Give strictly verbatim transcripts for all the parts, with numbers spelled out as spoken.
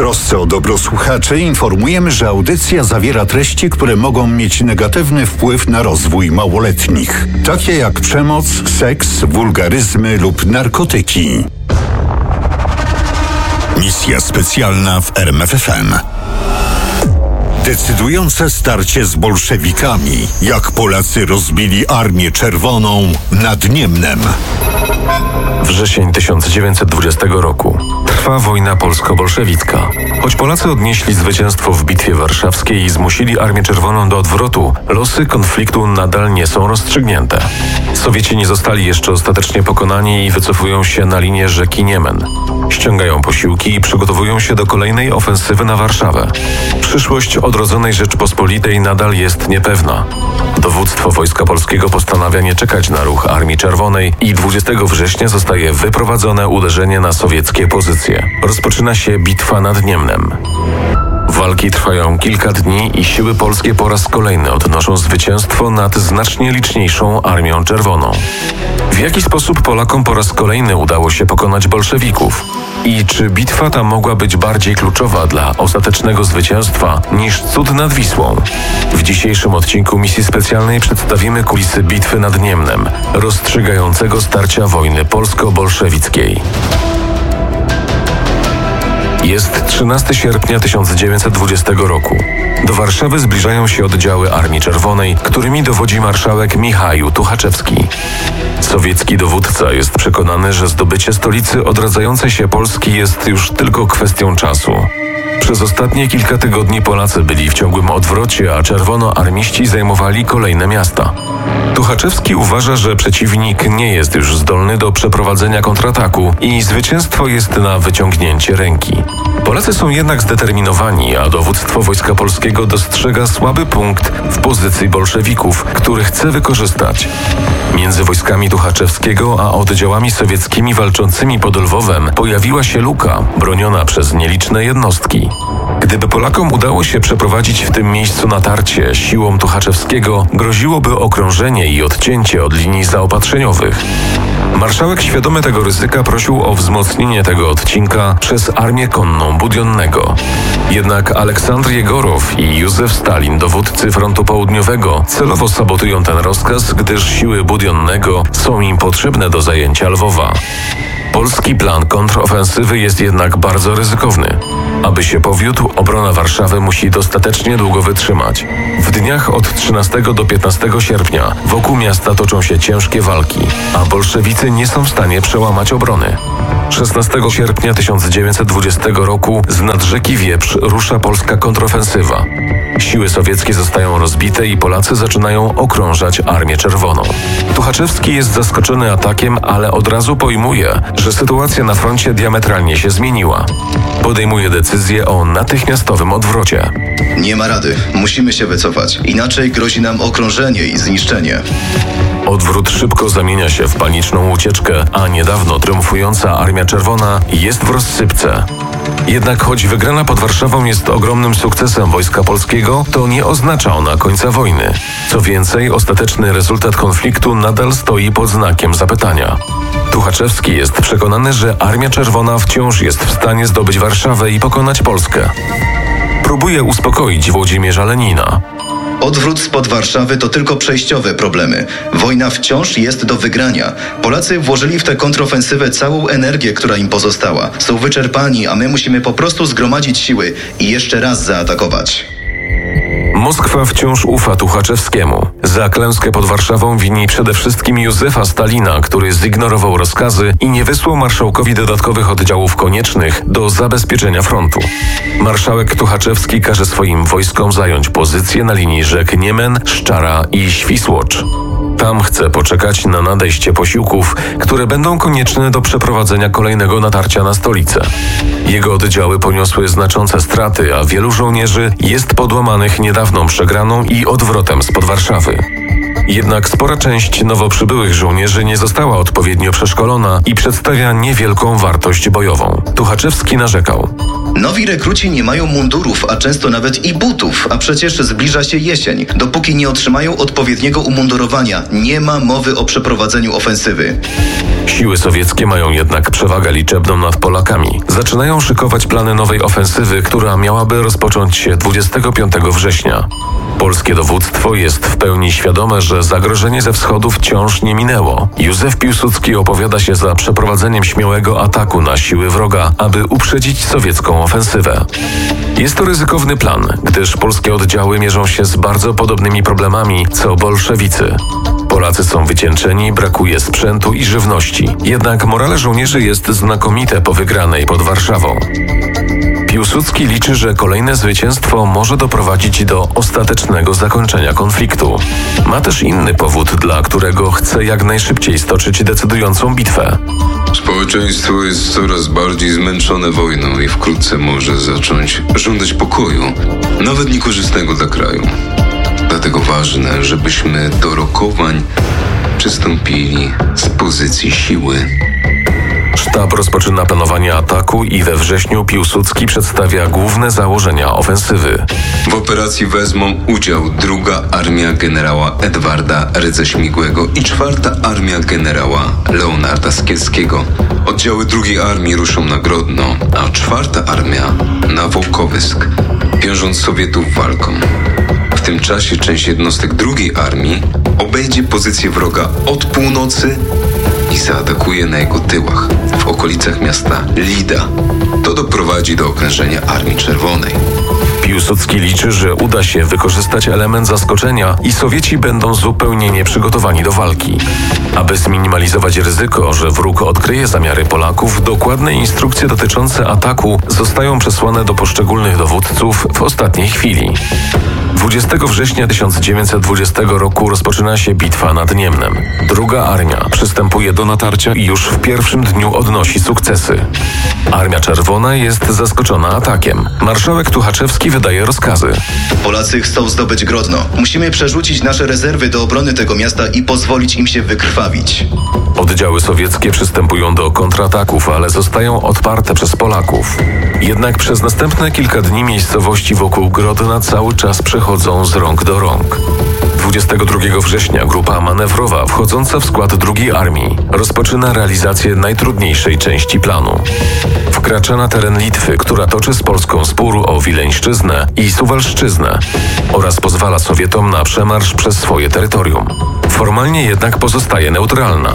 trosce o dobro słuchaczy informujemy, że audycja zawiera treści, które mogą mieć negatywny wpływ na rozwój małoletnich, takie jak przemoc, seks, wulgaryzmy lub narkotyki. Misja specjalna w R M F F M. Decydujące starcie z bolszewikami, jak Polacy rozbili Armię Czerwoną nad Niemnem. Wrzesień tysiąc dziewięćset dwudziestego roku. Trwa wojna polsko-bolszewicka. Choć Polacy odnieśli zwycięstwo w Bitwie Warszawskiej i zmusili Armię Czerwoną do odwrotu, losy konfliktu nadal nie są rozstrzygnięte. Sowieci nie zostali jeszcze ostatecznie pokonani i wycofują się na linię rzeki Niemen. Ściągają posiłki i przygotowują się do kolejnej ofensywy na Warszawę. Przyszłość odrodzonej Rzeczpospolitej nadal jest niepewna. Dowództwo Wojska Polskiego postanawia nie czekać na ruch Armii Czerwonej i dwudziestego września zostaje wyprowadzone uderzenie na sowieckie pozycje. Rozpoczyna się bitwa nad Niemnem. Walki trwają kilka dni i siły polskie po raz kolejny odnoszą zwycięstwo nad znacznie liczniejszą Armią Czerwoną. W jaki sposób Polakom po raz kolejny udało się pokonać bolszewików? I czy bitwa ta mogła być bardziej kluczowa dla ostatecznego zwycięstwa niż cud nad Wisłą? W dzisiejszym odcinku misji specjalnej przedstawimy kulisy bitwy nad Niemnem, rozstrzygającego starcia wojny polsko-bolszewickiej. Jest trzynastego sierpnia tysiąc dziewięćset dwudziestego roku. Do Warszawy zbliżają się oddziały Armii Czerwonej, którymi dowodzi marszałek Michał Tuchaczewski. Sowiecki dowódca jest przekonany, że zdobycie stolicy odradzającej się Polski jest już tylko kwestią czasu. Przez ostatnie kilka tygodni Polacy byli w ciągłym odwrocie, a czerwonoarmiści zajmowali kolejne miasta. Tuchaczewski uważa, że przeciwnik nie jest już zdolny do przeprowadzenia kontrataku i zwycięstwo jest na wyciągnięcie ręki. Polacy są jednak zdeterminowani, a dowództwo Wojska Polskiego dostrzega słaby punkt w pozycji bolszewików, który chce wykorzystać. Między wojskami Tuchaczewskiego a oddziałami sowieckimi walczącymi pod Lwowem pojawiła się luka, broniona przez nieliczne jednostki. Gdyby Polakom udało się przeprowadzić w tym miejscu natarcie siłą Tuchaczewskiego, groziłoby okrążenie i odcięcie od linii zaopatrzeniowych. Marszałek, świadomy tego ryzyka, prosił o wzmocnienie tego odcinka przez Armię Konną Budionnego. Jednak Aleksandr Jegorow i Józef Stalin, dowódcy frontu południowego, celowo sabotują ten rozkaz, gdyż siły Budionnego są im potrzebne do zajęcia Lwowa. Polski plan kontrofensywy jest jednak bardzo ryzykowny. Aby się powiódł, obrona Warszawy musi dostatecznie długo wytrzymać. W dniach od trzynastego do piętnastego sierpnia wokół miasta toczą się ciężkie walki, a bolszewicy nie są w stanie przełamać obrony. szesnastego sierpnia tysiąc dziewięćset dwudziestego roku z nad rzeki Wieprz rusza polska kontrofensywa. Siły sowieckie zostają rozbite i Polacy zaczynają okrążać Armię Czerwoną. Tuchaczewski jest zaskoczony atakiem, ale od razu pojmuje, że sytuacja na froncie diametralnie się zmieniła. Podejmuje decyzję o natychmiastowym odwrocie. Nie ma rady, musimy się wycofać, inaczej grozi nam okrążenie i zniszczenie. Odwrót szybko zamienia się w paniczną ucieczkę, a niedawno triumfująca Armia Czerwona jest w rozsypce. Jednak choć wygrana pod Warszawą jest ogromnym sukcesem Wojska Polskiego, to nie oznacza ona końca wojny. Co więcej, ostateczny rezultat konfliktu nadal stoi pod znakiem zapytania. Tuchaczewski jest przekonany, że Armia Czerwona wciąż jest w stanie zdobyć Warszawę i pokonać Polskę. Próbuje uspokoić Włodzimierza Lenina. Odwrót spod Warszawy to tylko przejściowe problemy. Wojna wciąż jest do wygrania. Polacy włożyli w tę kontrofensywę całą energię, która im pozostała. Są wyczerpani, a my musimy po prostu zgromadzić siły i jeszcze raz zaatakować. Moskwa wciąż ufa Tuchaczewskiemu. Za klęskę pod Warszawą wini przede wszystkim Józefa Stalina, który zignorował rozkazy i nie wysłał marszałkowi dodatkowych oddziałów koniecznych do zabezpieczenia frontu. Marszałek Tuchaczewski każe swoim wojskom zająć pozycję na linii rzek Niemen, Szczara i Świsłocz. Tam chce poczekać na nadejście posiłków, które będą konieczne do przeprowadzenia kolejnego natarcia na stolicę. Jego oddziały poniosły znaczące straty, a wielu żołnierzy jest podłamanych niedawną przegraną i odwrotem spod Warszawy. Jednak spora część nowo przybyłych żołnierzy nie została odpowiednio przeszkolona i przedstawia niewielką wartość bojową. Tuchaczewski narzekał. Nowi rekruci nie mają mundurów, a często nawet i butów, a przecież zbliża się jesień. Dopóki nie otrzymają odpowiedniego umundurowania, nie ma mowy o przeprowadzeniu ofensywy. Siły sowieckie mają jednak przewagę liczebną nad Polakami. Zaczynają szykować plany nowej ofensywy, która miałaby rozpocząć się dwudziestego piątego września. Polskie dowództwo jest w pełni świadome, że zagrożenie ze wschodu wciąż nie minęło. Józef Piłsudski opowiada się za przeprowadzeniem śmiałego ataku na siły wroga, aby uprzedzić sowiecką ofensywę. Jest to ryzykowny plan, gdyż polskie oddziały mierzą się z bardzo podobnymi problemami co bolszewicy. Polacy są wycieńczeni, brakuje sprzętu i żywności. Jednak morale żołnierzy jest znakomite po wygranej pod Warszawą. Piłsudski liczy, że kolejne zwycięstwo może doprowadzić do ostatecznego zakończenia konfliktu. Ma też inny powód, dla którego chce jak najszybciej stoczyć decydującą bitwę. Społeczeństwo jest coraz bardziej zmęczone wojną i wkrótce może zacząć żądać pokoju, nawet niekorzystnego dla kraju. Dlatego ważne, żebyśmy do rokowań przystąpili z pozycji siły. Sztab rozpoczyna planowanie ataku i we wrześniu Piłsudski przedstawia główne założenia ofensywy. W operacji wezmą udział druga Armia generała Edwarda Rydze-Śmigłego i czwarta Armia generała Leonarda Skierskiego. Oddziały drugiej armii ruszą na Grodno, a czwarta armia na Wołkowysk, wiążąc Sowietów walką. W tym czasie część jednostek drugiej armii obejdzie pozycję wroga od północy i zaatakuje na jego tyłach, w okolicach miasta Lida. To doprowadzi do okrążenia Armii Czerwonej. Piłsudski liczy, że uda się wykorzystać element zaskoczenia i Sowieci będą zupełnie nieprzygotowani do walki. Aby zminimalizować ryzyko, że wróg odkryje zamiary Polaków, dokładne instrukcje dotyczące ataku zostają przesłane do poszczególnych dowódców w ostatniej chwili. dwudziestego września tysiąc dziewięćset dwudziestego roku rozpoczyna się bitwa nad Niemnem. Druga armia przystępuje do natarcia i już w pierwszym dniu odnosi sukcesy. Armia Czerwona jest zaskoczona atakiem. Marszałek Tuchaczewski wydaje rozkazy. Polacy chcą zdobyć Grodno. Musimy przerzucić nasze rezerwy do obrony tego miasta i pozwolić im się wykrwawić. Oddziały sowieckie przystępują do kontrataków, ale zostają odparte przez Polaków. Jednak przez następne kilka dni miejscowości wokół Grodna cały czas przechodzą z rąk do rąk. dwudziestego drugiego września grupa manewrowa wchodząca w skład drugiej armii rozpoczyna realizację najtrudniejszej części planu. Wkracza na teren Litwy, która toczy z Polską spór o Wileńszczyznę i Suwalszczyznę oraz pozwala Sowietom na przemarsz przez swoje terytorium. Formalnie jednak pozostaje neutralna.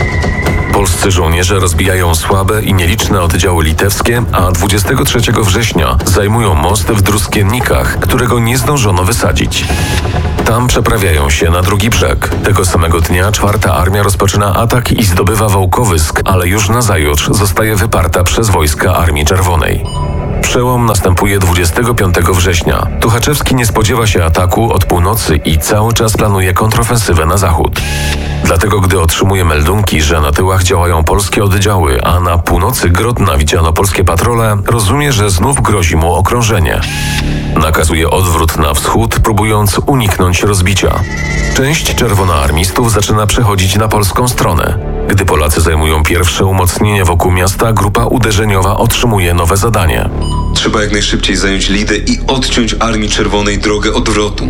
Polscy żołnierze rozbijają słabe i nieliczne oddziały litewskie, a dwudziestego trzeciego września zajmują most w Druskiennikach, którego nie zdążono wysadzić. Tam przeprawiają się na drugi brzeg. Tego samego dnia czwarta armia rozpoczyna atak i zdobywa Wołkowysk, ale już nazajutrz zostaje wyparta przez wojska Armii Czerwonej. Przełom następuje dwudziestego piątego września. Tuchaczewski nie spodziewa się ataku od północy i cały czas planuje kontrofensywę na zachód. Dlatego gdy otrzymuje meldunki, że na tyłach działają polskie oddziały, a na północy Grodna widziano polskie patrole, rozumie, że znów grozi mu okrążenie. Nakazuje odwrót na wschód, próbując uniknąć rozbicia. Część czerwonoarmistów zaczyna przechodzić na polską stronę. Gdy Polacy zajmują pierwsze umocnienie wokół miasta, grupa uderzeniowa otrzymuje nowe zadanie. Trzeba jak najszybciej zająć Lidę i odciąć Armii Czerwonej drogę odwrotu.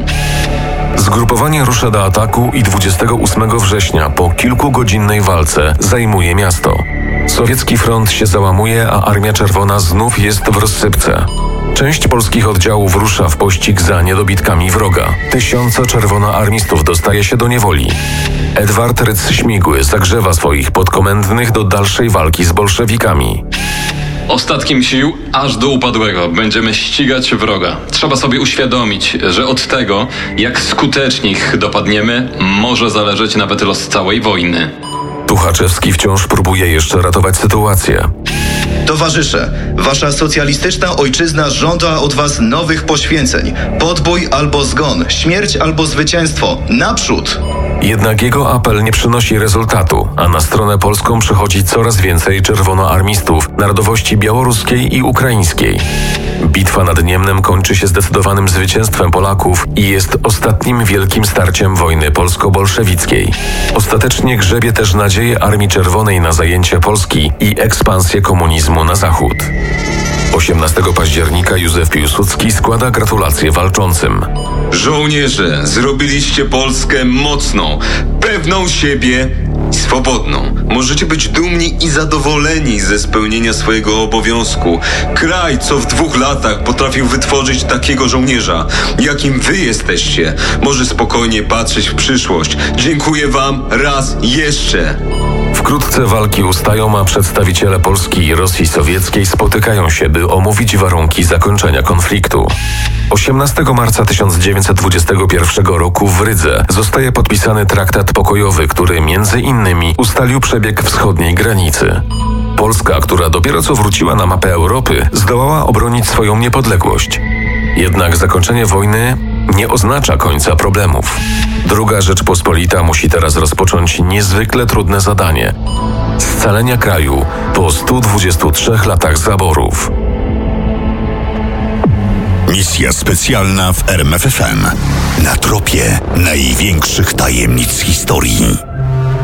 Zgrupowanie rusza do ataku i dwudziestego ósmego września po kilkugodzinnej walce zajmuje miasto. Sowiecki front się załamuje, a Armia Czerwona znów jest w rozsypce. Część polskich oddziałów rusza w pościg za niedobitkami wroga. Tysiące czerwonoarmistów dostaje się do niewoli. Edward Rydz-Śmigły zagrzewa swoich podkomendnych do dalszej walki z bolszewikami. Ostatkiem sił aż do upadłego będziemy ścigać wroga. Trzeba sobie uświadomić, że od tego, jak skutecznie ich dopadniemy, może zależeć nawet los całej wojny. Tuchaczewski wciąż próbuje jeszcze ratować sytuację. Towarzysze, wasza socjalistyczna ojczyzna żąda od was nowych poświęceń. Podbój albo zgon, śmierć albo zwycięstwo. Naprzód! Jednak jego apel nie przynosi rezultatu, a na stronę polską przychodzi coraz więcej czerwonoarmistów narodowości białoruskiej i ukraińskiej. Bitwa nad Niemnem kończy się zdecydowanym zwycięstwem Polaków i jest ostatnim wielkim starciem wojny polsko-bolszewickiej. Ostatecznie grzebie też nadzieję Armii Czerwonej na zajęcie Polski i ekspansję komunizmu na zachód. osiemnastego października Józef Piłsudski składa gratulacje walczącym. Żołnierze, zrobiliście Polskę mocną, pewną siebie i swobodną. Możecie być dumni i zadowoleni ze spełnienia swojego obowiązku. Kraj, co w dwóch latach potrafił wytworzyć takiego żołnierza, jakim wy jesteście, może spokojnie patrzeć w przyszłość. Dziękuję wam raz jeszcze. Wkrótce walki ustają, a przedstawiciele Polski i Rosji Sowieckiej spotykają się, by omówić warunki zakończenia konfliktu. osiemnastego marca tysiąc dziewięćset dwudziestego pierwszego roku w Rydze zostaje podpisany traktat pokojowy, który między innymi ustalił przebieg wschodniej granicy. Polska, która dopiero co wróciła na mapę Europy, zdołała obronić swoją niepodległość. Jednak zakończenie wojny nie oznacza końca problemów. Druga Rzeczpospolita musi teraz rozpocząć niezwykle trudne zadanie – scalenia kraju po stu dwudziestu trzech latach zaborów. Misja specjalna w R M F F M. Na tropie największych tajemnic historii.